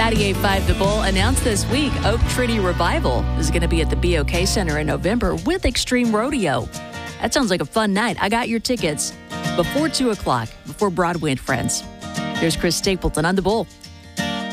98.5 The Bull announced this week Oak Trinity Revival is going to be at the BOK Center in November with Extreme Rodeo. That sounds like a fun night. I got your tickets before 2 o'clock, before Broadway and Friends. Here's Chris Stapleton on The Bull.